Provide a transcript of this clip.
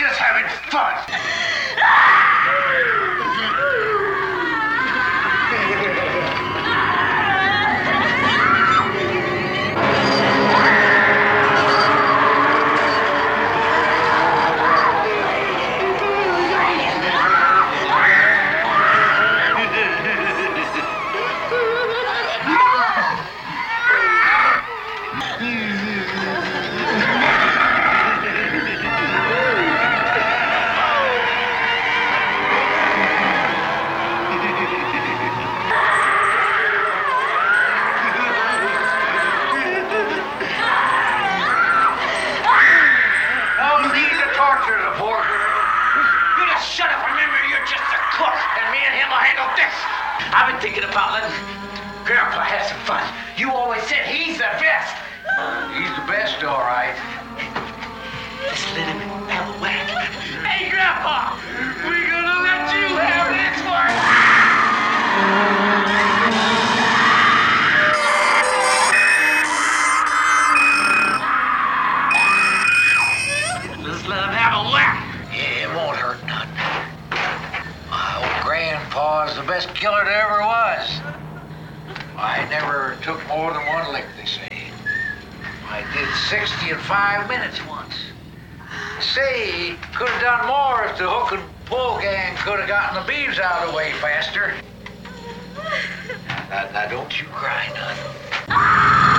just having fun. I've been thinking about letting Grandpa have some fun. You always said he's the best. He's the best, all right. Let's let him have a whack. Hey, Grandpa, we're gonna let you have this one. Let's let him have a whack. Yeah, it won't hurt none. My old grandpa's the best killer there ever was. I never took more than one lick, they say. I did 60 in 5 minutes once. Say, could have done more if the hook and pull gang could have gotten the beeves out of the way faster. Now don't you cry none.